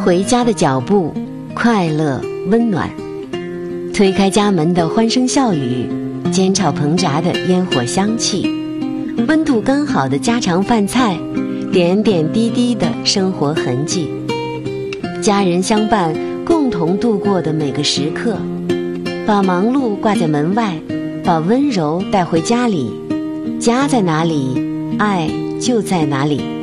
回家的脚步，快乐温暖。推开家门的欢声笑语，煎炒烹炸的烟火香气，温度刚好的家常饭菜，点点滴滴的生活痕迹，家人相伴共同度过的每个时刻，把忙碌挂在门外，把温柔带回家里。家在哪里，爱就在哪里。